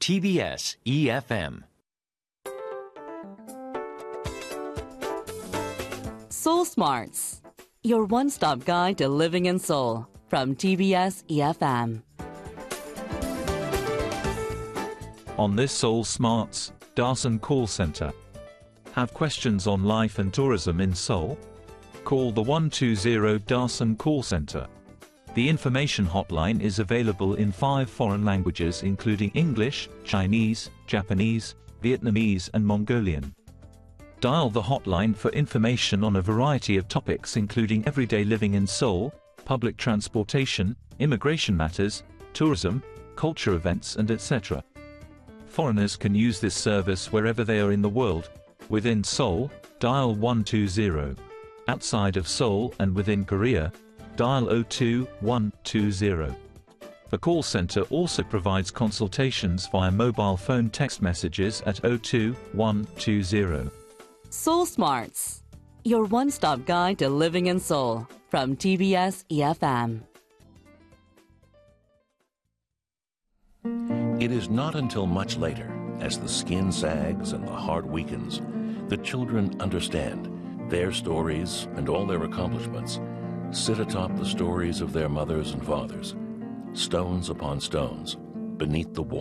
TBS EFM. Soul Smarts, your one-stop guide to living in Seoul, from TBS EFM. On this Soul Smarts, Dasan Call Center. Have questions on life and tourism in Seoul? Call the 120 Dasan Call Center. The information hotline is available in 5 foreign languages including English, Chinese, Japanese, Vietnamese and Mongolian. Dial the hotline for information on a variety of topics including everyday living in Seoul, public transportation, immigration matters, tourism, culture events and etc. Foreigners can use this service wherever they are in the world. Within Seoul, dial 120. Outside of Seoul and within Korea, dial 02120. The call center also provides consultations via mobile phone text messages at 02120. Soul Smarts, your one-stop guide to living in Seoul, from TBS EFM. It is not until much later, as the skin sags and the heart weakens, that children understand their stories and all their accomplishments sit atop the stories of their mothers and fathers, stones upon stones, beneath the wall.